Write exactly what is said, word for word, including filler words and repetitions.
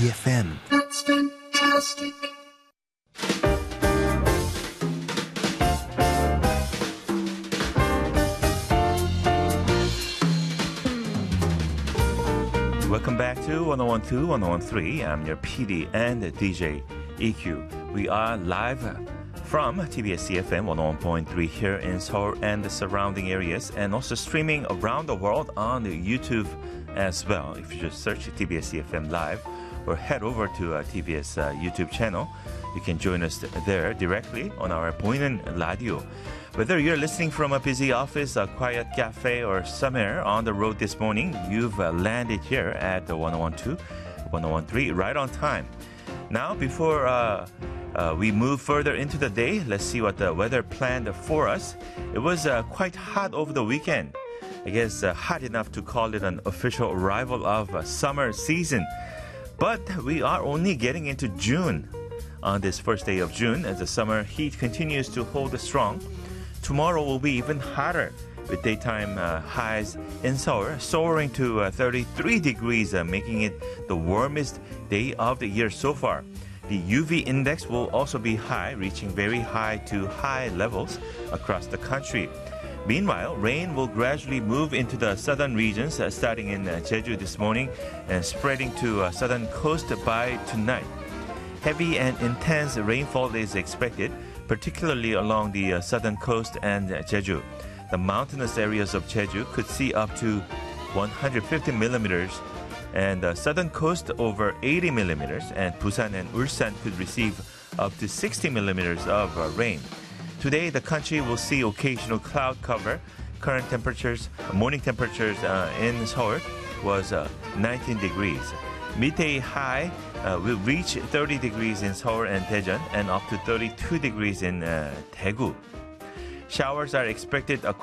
F M. That's fantastic. Welcome back to one oh one point two, one oh one point three. I'm your P D and D J E Q. We are live from T B S C F M one oh one point three here in Seoul and the surrounding areas, and also streaming around the world on the YouTube as well. If you just search T B S C F M Live or head over to uh, T B S uh, YouTube channel, you can join us there directly on our 보이는 라디오. Whether you're listening from a busy office, a quiet cafe, or somewhere on the road this morning, you've uh, landed here at the one oh one point two, one oh one point three right on time. Now, before uh, uh, we move further into the day, let's see what the weather planned for us. It was uh, quite hot over the weekend. I guess uh, hot enough to call it an official arrival of uh, summer season. But we are only getting into June on this first day of June as the summer heat continues to hold strong. Tomorrow will be even hotter with daytime uh, highs in Seoul soaring to uh, thirty-three degrees, uh, making it the warmest day of the year so far. The U V index will also be high, reaching very high to high levels across the country. Meanwhile, rain will gradually move into the southern regions, uh, starting in uh, Jeju this morning and spreading to uh, southern coast by tonight. Heavy and intense rainfall is expected, particularly along the uh, southern coast and uh, Jeju. The mountainous areas of Jeju could see up to one hundred fifty millimeters, and the southern coast over eighty millimeters, and Busan and Ulsan could receive up to sixty millimeters of uh, rain. Today, the country will see occasional cloud cover. Current temperatures, morning temperatures uh, in Seoul was uh, nineteen degrees. Midday high uh, will reach thirty degrees in Seoul and Daejeon and up to thirty-two degrees in uh, Daegu. Showers are expected across